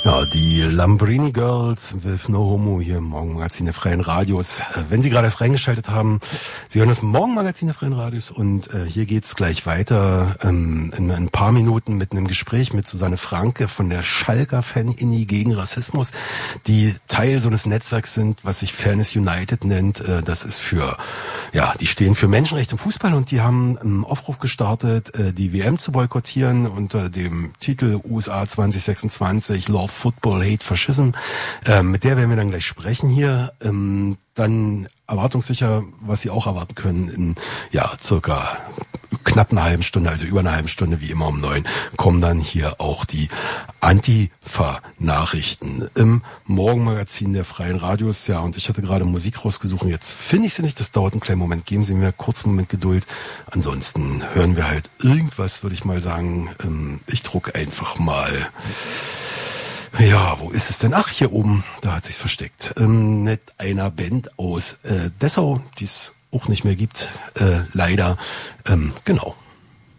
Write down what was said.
Ja, die Lambrini Girls with No Homo hier im Morgenmagazin der Freien Radios. Wenn Sie gerade erst reingeschaltet haben, Sie hören das Morgenmagazin der Freien Radios und hier geht's gleich weiter in ein paar Minuten mit einem Gespräch mit Susanne Franke von der Schalker Fan-Inni gegen Rassismus, die Teil so eines Netzwerks sind, was sich Fairness United nennt. Das ist die stehen für Menschenrechte im Fußball und die haben einen Aufruf gestartet, die WM zu boykottieren unter dem Titel USA 2026 Love Football, Hate Fascism. Mit der werden wir dann gleich sprechen hier. Dann erwartungssicher, was Sie auch erwarten können, in circa knapp einer halben Stunde, also über einer halben Stunde, wie immer um 9, kommen dann hier auch die Antifa-Nachrichten im Morgenmagazin der Freien Radios. Ja, und ich hatte gerade Musik rausgesucht und jetzt finde ich sie nicht. Das dauert einen kleinen Moment. Geben Sie mir kurz einen Moment Geduld. Ansonsten hören wir halt irgendwas, würde ich mal sagen. Ich drucke einfach mal. Ja, wo ist es denn? Ach, hier oben, da hat sich's versteckt. Mit einer Band aus Dessau, die es auch nicht mehr gibt, leider. Genau.